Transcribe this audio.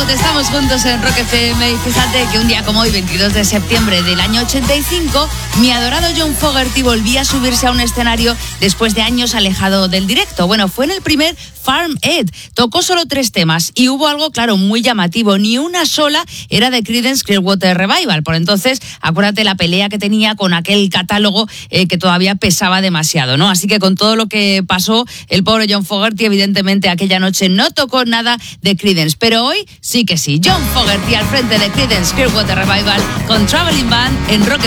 Band, estamos juntos en Rock FM y fíjate que un día como hoy, 22 de septiembre del año 85, mi adorado John Fogerty volvía a subirse a un escenario después de años alejado del directo. Bueno, fue en el primer Farm Aid, tocó solo 3 temas y hubo algo, claro, muy llamativo, ni una sola era de Creedence Clearwater Revival. Por entonces, acuérdate la pelea que tenía con aquel catálogo que todavía pesaba demasiado, ¿no? Así que con todo lo que pasó, el pobre John Fogerty evidentemente aquella noche no tocó nada de Creedence, pero hoy sí que sí. John Fogerty al frente de Creedence Clearwater Revival con Traveling Band en Rock